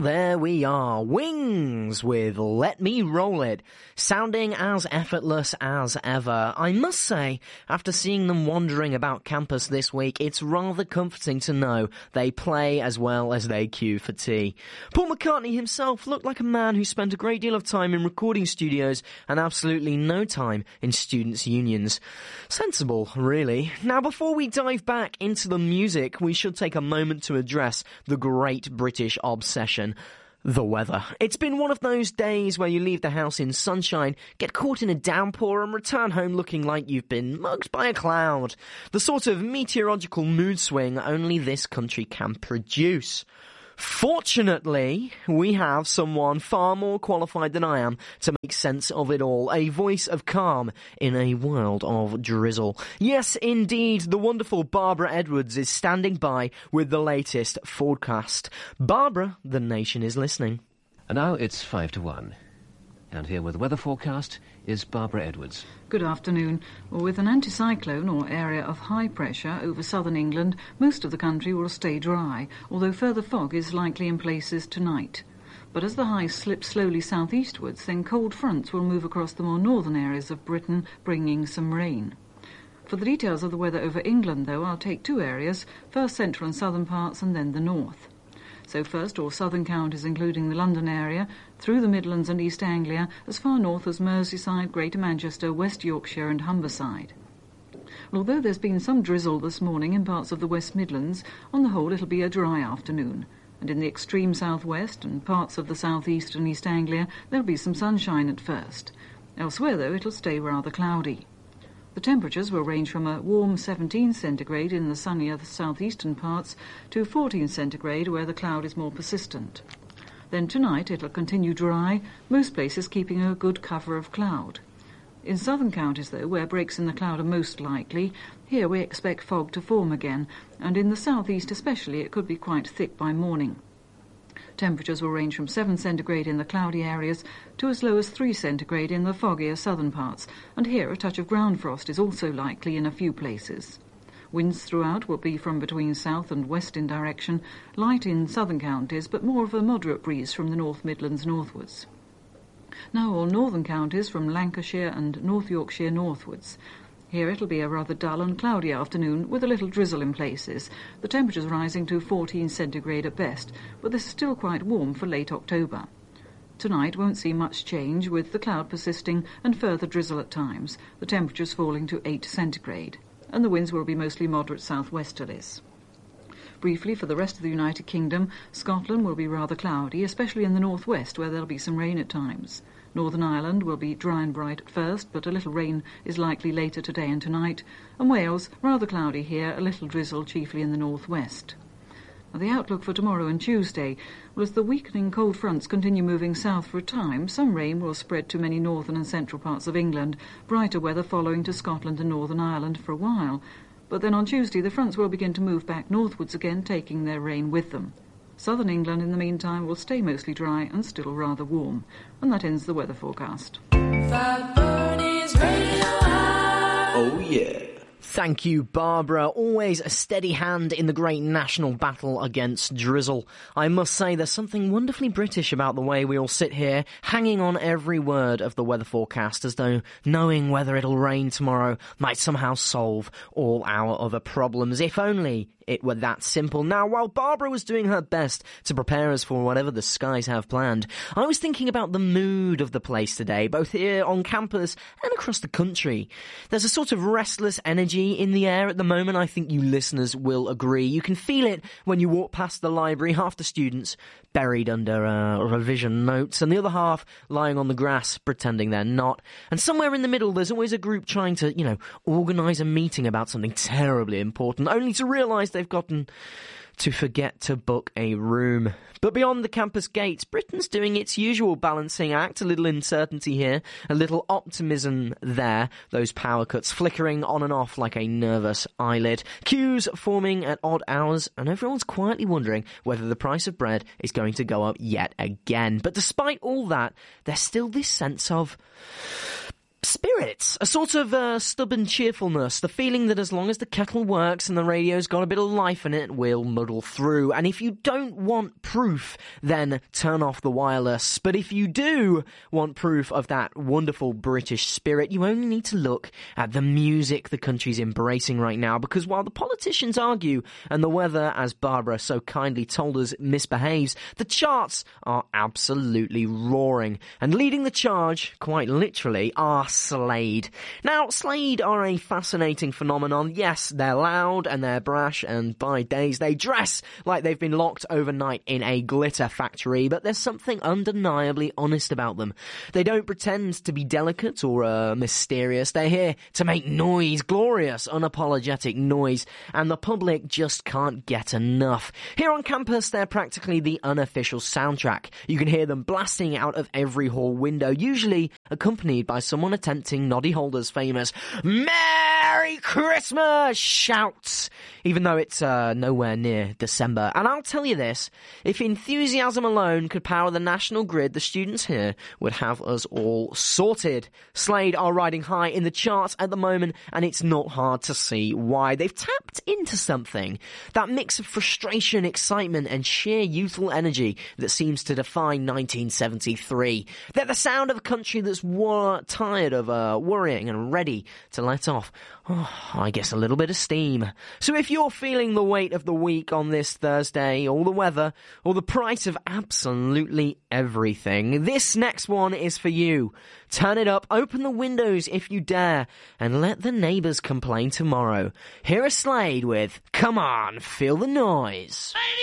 there we are, Wings with Let Me Roll It, sounding as effortless as ever. I must say, after seeing them wandering about campus this week, it's rather comforting to know they play as well as they queue for tea. Paul McCartney himself looked like a man who spent a great deal of time in recording studios and absolutely no time in students' unions. Sensible, really. Now, before we dive back into the music, we should take a moment to address the great British obsession, the weather. It's been one of those days where you leave the house in sunshine, get caught in a downpour and return home looking like you've been mugged by a cloud. The sort of meteorological mood swing only this country can produce. Fortunately, we have someone far more qualified than I am to make sense of it all. A voice of calm in a world of drizzle. Yes, indeed, the wonderful Barbara Edwards is standing by with the latest forecast. Barbara, the nation is listening. And now it's 5 to 1. And here with the weather forecast is Barbara Edwards. Good afternoon. With an anticyclone or area of high pressure over southern England, most of the country will stay dry, although further fog is likely in places tonight. But as the high slips slowly southeastwards, then cold fronts will move across the more northern areas of Britain, bringing some rain. For the details of the weather over England, though, I'll take two areas, first central and southern parts and then the north. So first, all southern counties, including the London area, through the Midlands and East Anglia, as far north as Merseyside, Greater Manchester, West Yorkshire and Humberside. Although there's been some drizzle this morning in parts of the West Midlands, on the whole it'll be a dry afternoon. And in the extreme southwest and parts of the southeast and East Anglia, there'll be some sunshine at first. Elsewhere, though, it'll stay rather cloudy. The temperatures will range from a warm 17 centigrade in the sunnier southeastern parts to 14 centigrade where the cloud is more persistent. Then tonight it'll continue dry, most places keeping a good cover of cloud. In southern counties, though, where breaks in the cloud are most likely, here we expect fog to form again, and in the southeast especially it could be quite thick by morning. Temperatures will range from 7 centigrade in the cloudy areas to as low as 3 centigrade in the foggier southern parts, and here a touch of ground frost is also likely in a few places. Winds throughout will be from between south and west in direction, light in southern counties, but more of a moderate breeze from the North Midlands northwards. Now all northern counties from Lancashire and North Yorkshire northwards. Here it'll be a rather dull and cloudy afternoon with a little drizzle in places, the temperatures rising to 14 centigrade at best, but this is still quite warm for late October. Tonight won't see much change, with the cloud persisting and further drizzle at times, the temperatures falling to 8 centigrade, and the winds will be mostly moderate southwesterlies. Briefly, for the rest of the United Kingdom, Scotland will be rather cloudy, especially in the northwest where there'll be some rain at times. Northern Ireland will be dry and bright at first, but a little rain is likely later today and tonight, and Wales, rather cloudy here, a little drizzle chiefly in the northwest. Now, the outlook for tomorrow and Tuesday, well, as the weakening cold fronts continue moving south for a time, some rain will spread to many northern and central parts of England, brighter weather following to Scotland and Northern Ireland for a while. But then on Tuesday the fronts will begin to move back northwards again, taking their rain with them. Southern England, in the meantime, will stay mostly dry and still rather warm. And that ends the weather forecast. Oh, yeah. Thank you, Barbara. Always a steady hand in the great national battle against drizzle. I must say there's something wonderfully British about the way we all sit here, hanging on every word of the weather forecast, as though knowing whether it'll rain tomorrow might somehow solve all our other problems. If only it were that simple. Now, while Barbara was doing her best to prepare us for whatever the skies have planned, I was thinking about the mood of the place today, both here on campus and across the country. There's a sort of restless energy in the air at the moment. I think you listeners will agree. You can feel it when you walk past the library, half the students buried under revision notes, and the other half lying on the grass pretending they're not. And somewhere in the middle, there's always a group trying to, organise a meeting about something terribly important, only to realise they've gotten to forget to book a room. But beyond the campus gates, Britain's doing its usual balancing act, a little uncertainty here, a little optimism there, those power cuts flickering on and off like a nervous eyelid, queues forming at odd hours, and everyone's quietly wondering whether the price of bread is going to go up yet again. But despite all that, there's still this sense of spirits, a sort of stubborn cheerfulness, the feeling that as long as the kettle works and the radio's got a bit of life in it, we'll muddle through. And if you don't want proof, then turn off the wireless. But if you do want proof of that wonderful British spirit, you only need to look at the music the country's embracing right now, because while the politicians argue and the weather, as Barbara so kindly told us, misbehaves, the charts are absolutely roaring. And leading the charge, quite literally, are Slade. Now, Slade are a fascinating phenomenon. Yes, they're loud and they're brash, and by days they dress like they've been locked overnight in a glitter factory, but there's something undeniably honest about them. They don't pretend to be delicate or mysterious. They're here to make noise, glorious, unapologetic noise, and the public just can't get enough. Here on campus, they're practically the unofficial soundtrack. You can hear them blasting out of every hall window, usually accompanied by someone attempting Noddy Holder's famous "Merry Christmas" shouts, even though it's nowhere near December. And I'll tell you this, if enthusiasm alone could power the national grid, the students here would have us all sorted. Slade are riding high in the charts at the moment, and it's not hard to see why. They've tapped into something, that mix of frustration, excitement, and sheer youthful energy that seems to define 1973. They're the sound of a country that's tired of worrying and ready to let off, I guess, a little bit of steam. So if you're feeling the weight of the week on this Thursday, or the weather, or the price of absolutely everything, this next one is for you. Turn it up, open the windows if you dare, and let the neighbours complain tomorrow. Here is Slade with "Come On, Feel the Noise."